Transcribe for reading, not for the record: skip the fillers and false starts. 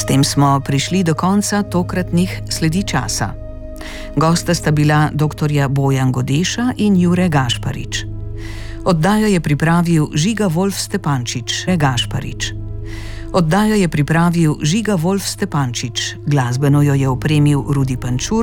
tem smo prišli do konca tokratnih Sledi časa. Gosta sta bila dr. Bojan Godeša in Jure Gašparič. Oddajo je pripravil Žiga Wolf Stepančič, glasbeno jo je opremil Rudi Pančur,